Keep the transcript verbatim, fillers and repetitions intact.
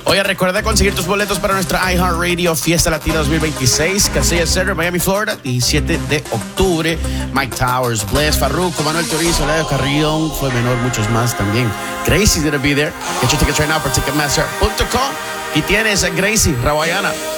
Oye, recuerda conseguir tus boletos para nuestra iHeartRadio Fiesta Latina dos mil veintiséis, Casella Center, Miami, Florida, diecisiete de octubre. Mike Towers, Bless, Farruko, Manuel Turizo, Leo Carrión, Fue Menor, muchos más también. Gracie's gonna be there. Get your tickets right now por ticketmaster punto com. Y tienes a Gracie Rawayana.